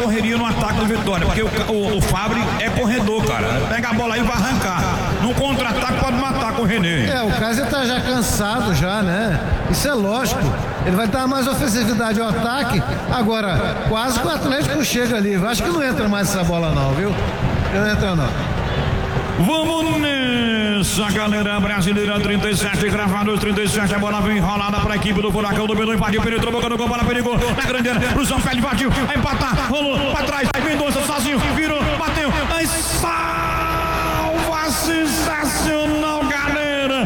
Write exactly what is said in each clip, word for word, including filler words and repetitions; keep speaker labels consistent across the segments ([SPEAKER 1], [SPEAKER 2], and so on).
[SPEAKER 1] correria no ataque do Vitória, porque o, o, o Fábio é corredor, cara. Pega a bola aí e vai arrancar. No contra-ataque pode matar com o René.
[SPEAKER 2] É, o Cássio tá já cansado já, né? Isso é lógico. Ele vai dar mais ofensividade ao ataque. Agora, quase que o Atlético chega ali. Acho que não entra mais essa bola não, viu? Não entra não.
[SPEAKER 1] Vamos nessa, galera brasileira. Trinta e sete, gravados trinta e sete. A bola vem enrolada para a equipe do Furacão. Dominou, invadiu, penetrou, boca no gol, bola perigou. Na grande área, pro São Félix, invadiu, vai empatar, rolou para trás. Mendonça sozinho, virou, bateu. Aí salva, sensacional, galera.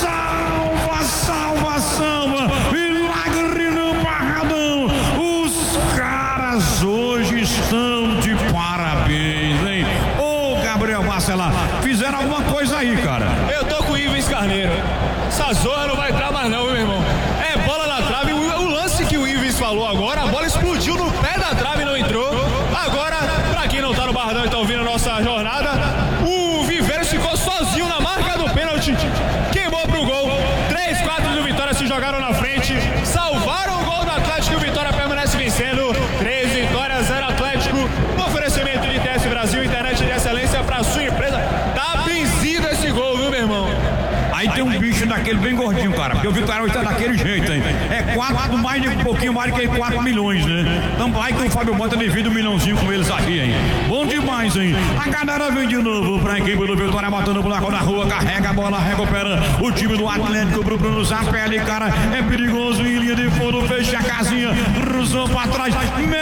[SPEAKER 1] Salva, salva, salva. Milagre no Barradão. Os caras hoje estão de parabéns, hein? Gabriel Marcela, fizeram alguma coisa aí, cara.
[SPEAKER 3] Eu tô com o Ives Carneiro. Essa zorra não vai entrar mais não, meu irmão. É bola na trave. O, o lance que o Ives falou agora, a bola explodiu no pé da trave e não entrou. Agora, pra quem não tá no Barradão e tá ouvindo a nossa jornada, o Viveiros ficou sozinho na marca do pênalti. Queimou pro gol. Três, quatro do Vitória se jogaram na frente. Salvaram o gol do Atlético e o Vitória permanece vencendo. Três vitórias, zero Atlético. No oferecimento de T S Brasil, internet de excelência pra sua empresa. Tá vencido esse gol, viu, meu irmão?
[SPEAKER 1] Aí tem um bicho daquele bem gordinho, cara, porque o Vitória hoje tá daquele jeito, hein? É quatro, mais de um pouquinho mais que quatro milhões, né? Então vai que o Fábio Mota divide um milhãozinho com eles aqui, hein? Bom demais, hein? A galera vem de novo pra equipe do Vitória, botando o buraco na rua, carrega a bola, recupera o time do Atlético pro Bruno Zapelli, cara, é perigoso em linha de fundo, fecha a casinha, cruzou pra trás,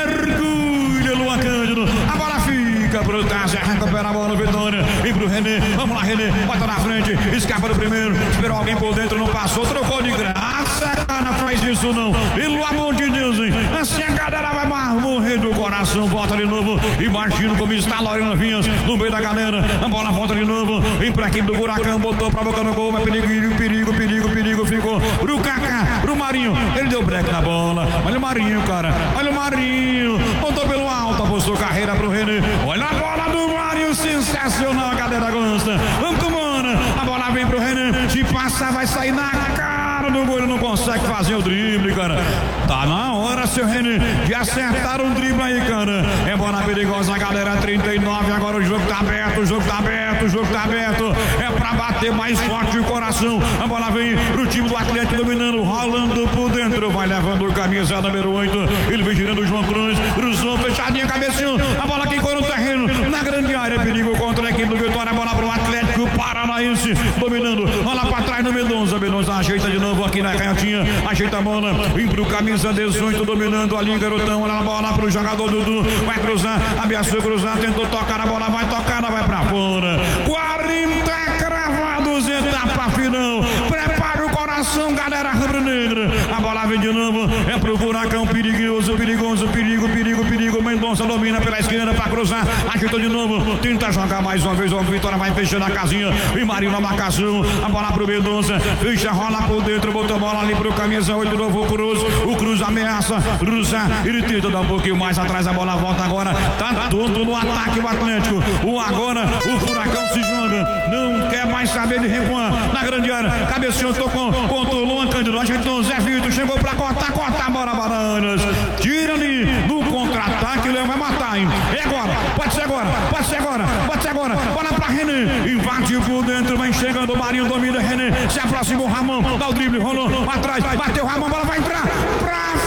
[SPEAKER 1] mergulha Luan Cândido, a bola fica pro Tássio, recupera a bola no Vitória, e pro René, vamos lá René, bota na frente, escapa do primeiro, esperou alguém por dentro, não passou, trocou de graça, não faz isso não, pelo amor de Deus, hein? Assim a galera vai morrer do coração, volta de novo, imagina como está Lorena Vinhas, no meio da galera, a bola volta de novo, vem pra equipe do Furacão, botou pra boca no gol, mas perigo, perigo, perigo, perigo, ficou pro Kaká, pro Marinho, ele deu break na bola, olha o Marinho, cara, olha o Marinho, botou pelo alto, apostou carreira pro René, olha a bola do Marinho, sensacional, a galera gosta, vamos tomando, a bola vem pro René, se passar vai sair na cara do gol, ele não consegue fazer o drible, cara, tá na hora, seu René, de acertar um drible aí, cara, é bola perigosa, a galera, trinta e nove, agora o jogo tá aberto, o jogo tá aberto, o jogo tá aberto, é pra bater mais forte o coração, a bola vem pro time do Atlético dominando, rolando por dentro, vai levando o camisa número oito, ele vem girando o João Cruz, cruzou, fechadinha, cabecinho, a bola quicou no terreno, na grande área, perigo contra a equipe do Vitória, a bola pro Atlético Paranaense, dominando, rola pra trás no Mendonça, Mendonça ajeita de novo aqui na canhotinha, ajeita a bola, vem pro camisa dezoito, dominando ali, garotão, olha a bola pro jogador Dudu, vai cruzar, ameaçou cruzar, tentou tocar a bola, vai tocar, vai pra fora, quarenta cravados, etapa final, prepara o coração, galera rubro-negra, a bola vem de novo, é pro Furacão, perigoso, perigoso, perigo, perigo, perigo, Mendonça domina pela esquerda pra cruzar, ajeitou de novo, tenta jogar mais uma vez, o Vitória vai fechando a casinha, e Marinho na marcação, a bola pro Mendonça, fecha, rola por dentro, botou a bola ali pro camisa oito, novo Cruz, o Cruz ameaça, cruzar, ele tenta dar um pouquinho mais atrás, a bola volta agora, tá todo no ataque o Atlético, o agora, o Furacão se joga, não quer mais saber de recuar, na grande área, cabeceou, tocou, contou Luan Cândido, ajeitou Zé Vitor, chegou pra cortar, cortar a bola, Bananas, tira ali, no contra-ataque, o Leão vai matar, hein? É agora, pode ser agora, pode ser agora, pode ser agora, bola pra René, invadiu por dentro, vem chegando o Marinho, domina René, se aproxima o Ramon, dá o drible, rolou, atrás, bateu o Ramon, bola vai entrar, pra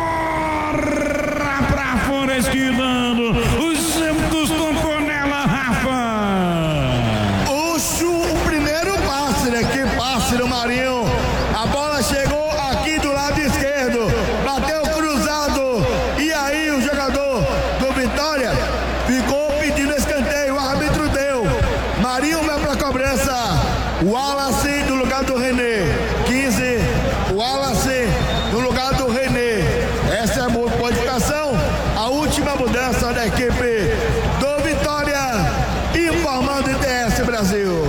[SPEAKER 1] fora, pra fora, esquivando, os Santos tocou nela, Rafa.
[SPEAKER 4] Oxo, o primeiro passe, né? Que passe do Marinho, a bola chegou aqui do lado esquerdo, bateu cruzado, e aí o jogador do Vitória ficou pedindo escanteio, o árbitro deu, Marinho vai pra cobrança, Wallace no lugar do René, quinze, Wallace no lugar do René, essa é a modificação, a última mudança da equipe do Vitória, informando o T S Brasil.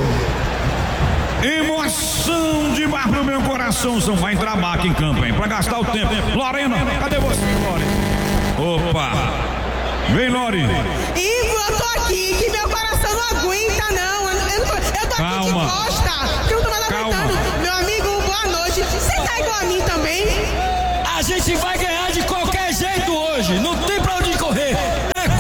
[SPEAKER 1] Emoção de mar pro meu coração, são vai entrar aqui em campo, hein, pra gastar o tempo. Lorena, cadê você, Lore? Opa, vem, Lore.
[SPEAKER 5] Ivo, eu tô aqui, que meu coração não aguenta, não. Eu, eu, eu tô
[SPEAKER 1] Calma.
[SPEAKER 5] aqui de costa, que eu não tô mais aguentando. Meu amigo, boa noite. Você tá igual a mim também?
[SPEAKER 6] A gente vai ganhar de qualquer jeito hoje, não tem pra onde correr. É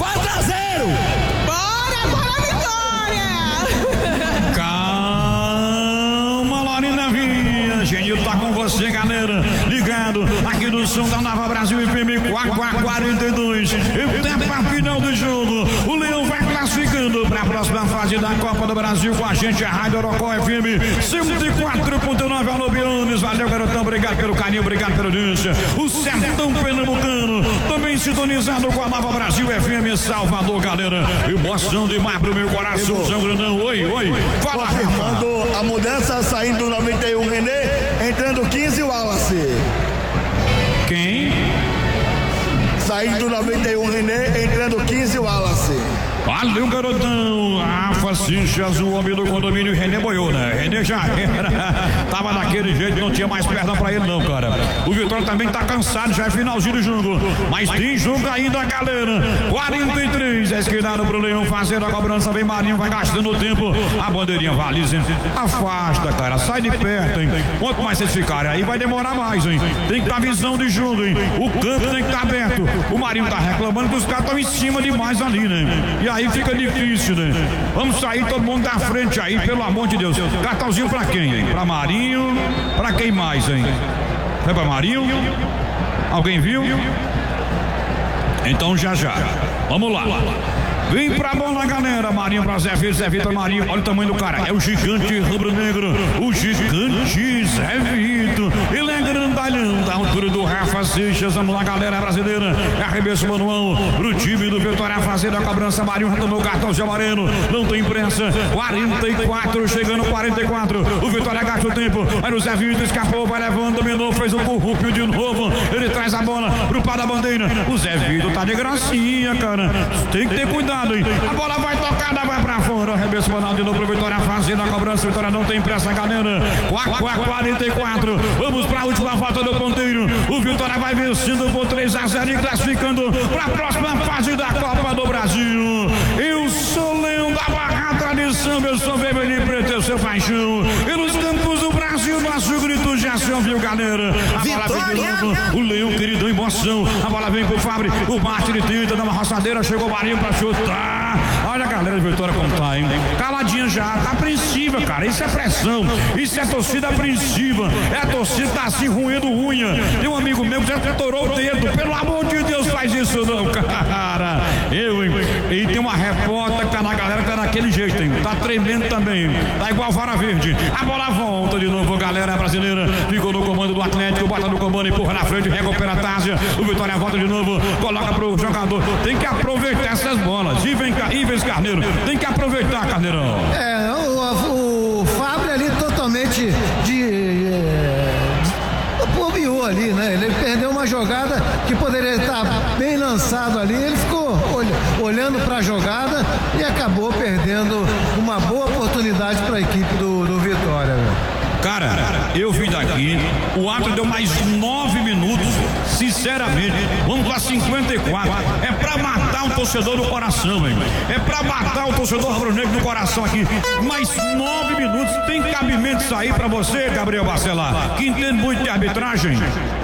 [SPEAKER 1] quarenta e dois. Etapa final do jogo. O Leão vai classificando para a próxima fase da Copa do Brasil com a gente, a Rádio Orocó F M cento e quatro ponto nove. Alô, Bianes. Valeu, garotão. Obrigado pelo carinho, obrigado pela audiência. O Sertão Pernambucano também sintonizado com a Nova Brasil F M Salvador, galera. Emoção demais pro meu coração, São Grandão. Oi, oi. Fala,
[SPEAKER 4] confirmando a mudança, saindo do noventa e um René, entrando quinze Wallace.
[SPEAKER 1] Quem?
[SPEAKER 4] Saindo do noventa e um René, entrando quinze Wallace.
[SPEAKER 1] Valeu, garotão. Rafa Cinchas, o homem do condomínio. René boiou, né? René já era. Tava daquele jeito, não tinha mais perna pra ele, não, cara. O Vitória também tá cansado, já é finalzinho do jogo. Mas tem jogo ainda, galera. quarenta e três. É esquerdado pro Leão, fazendo a cobrança. Vem Marinho, vai gastando o tempo. A bandeirinha valiza, hein? Afasta, cara. Sai de perto, hein? Quanto mais vocês ficarem aí, vai demorar mais, hein? Tem que dar visão de jogo, hein? O campo tem que estar aberto. O Marinho tá reclamando que os caras estão em cima demais ali, né? E aí fica difícil, né? Vamos sair todo mundo da frente aí, pelo amor de Deus. Cartãozinho pra quem, hein? Pra Marinho. Pra quem mais, hein? Foi pra Marinho? Alguém viu? Então já já. Vamos lá. Vem pra bola, galera. Marinho pra Zé Vitor, Zé Vitor, Marinho. Olha o tamanho do cara. É o gigante rubro-negro. O gigante Zé Vitor. Ele é grandalhão da altura do Rafa Seixas. Vamos lá, galera brasileira. Arremesso manual pro time do Vitória fazendo a cobrança. Marinho retomou o cartão de amarelo. Não tem pressa. quarenta e quatro, chegando quarenta e quatro. O Vitória gasta o tempo. Aí o Zé Vitor escapou, vai levando, dominou, fez o corrupio de novo. Ele traz a bola pro pau da bandeira. O Zé Vitor tá de gracinha, cara. Tem que ter cuidado. A bola vai tocada, vai pra fora. Arremesso manual de novo pro Vitória fazendo a cobrança. Vitória não tem pressa, galera. quarenta e quatro. Vamos pra última falta do ponteiro. O Vitória vai vencendo por três a zero e classificando pra próxima fase da Copa do Brasil. Eu sou Leão da Barra Tradição. Eu sou vermelho e preto, eu sou paixão. Pelos campos do Brasil, nosso grito já se ouviu, galera. A bola vem de novo. O Leão, querido, emoção. A bola vem pro Fábio. O bate de trinta, dá uma roçadeira. Chegou o Marinho pra chutar. Olha a galera de Vitória como tá, hein? Caladinha já, tá apreensiva, cara. Isso é pressão, isso é torcida apreensiva. É a torcida tá assim ruindo unha. Tem um amigo meu que já estourou o dedo. Pelo amor de Deus, faz isso não, cara. Eu, hein? E tem uma repórter que tá na galera que tá daquele jeito, hein? Tá tremendo também. Tá igual vara verde. A bola volta de novo, galera brasileira. Ficou no comando do Atlético, bota no comando, empurra na frente, recupera a Tásia. O Vitória volta de novo, coloca pro jogador. Tem que aproveitar essas bolas. E vem cá, Ives Carneiro. Tem que aproveitar, Carneirão.
[SPEAKER 2] É, o, o Fábio ali totalmente de. bobeou ali, né? Ele perdeu uma jogada que poderia estar bem lançado ali. Ele ficou olhando para a jogada e acabou perdendo uma boa oportunidade para a equipe do, do Vitória, velho.
[SPEAKER 1] Cara, eu vim daqui, o árbitro deu mais nove minutos, sinceramente, vamos lá cinquenta e quatro, é pra matar o torcedor do coração, hein? É pra matar o torcedor rubro-negro do coração aqui, mais nove minutos, tem cabimento isso aí pra você, Gabriel Bacelar, que entende muito de arbitragem?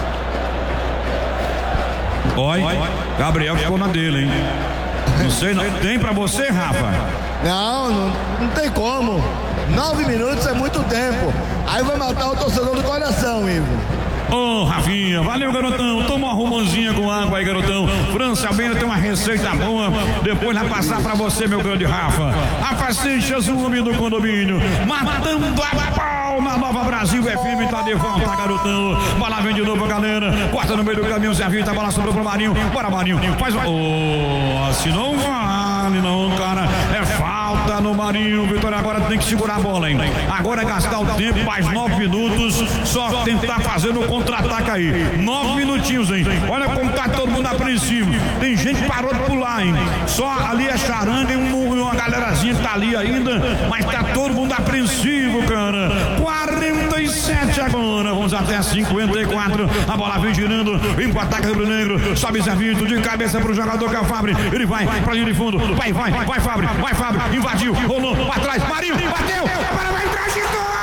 [SPEAKER 1] Oi, Gabriel ficou na dele, hein? Não sei, não tem pra você, Rafa?
[SPEAKER 4] Não, não, não tem como. Nove minutos é muito tempo. Aí vai matar o torcedor do coração, Ivo.
[SPEAKER 1] Ô, oh, Rafinha, valeu, garotão. Toma uma romanzinha com água aí, garotão. França Bena tem uma receita boa. Depois vai passar pra você, meu grande Rafa. Rafa Seixas, o homem do condomínio. Matando a pau na Nova Brasil F M. Tá de volta, garotão. Bola vem de novo, galera. Corta no meio do caminho, Zé Vitor. A bola sobrou pro Marinho. Bora, Marinho. Faz o. Oh, assim não vale, não, cara. É falta no Marinho. Vitória agora tem que segurar a bola, hein? Agora é gastar o tempo, mais nove minutos. Só tentar fazer no contra-ataque aí. Nove minutinhos, hein? Olha como tá todo mundo apreensivo. Tem gente que parou de pular, hein? Só ali é charanga e uma galerazinha que tá ali ainda. Mas tá todo mundo apreensivo, cara. quarenta e sete agora. Vamos até cinquenta e quatro. A bola vem girando. Vem pro ataque rubro-negro. Sobe Zé Vitor de cabeça pro jogador que é o Fábio. Ele vai pra linha de fundo. Vai, vai, vai, Fábio. Vai, Fábio. Invadiu. Rolou pra trás. Marinho. Bateu. Agora vai entrar, Chico.